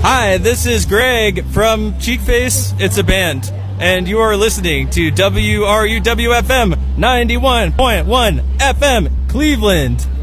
Hi, this is Greg from Cheekface. It's a band. And you are listening to WRUW-FM 91.1 FM Cleveland.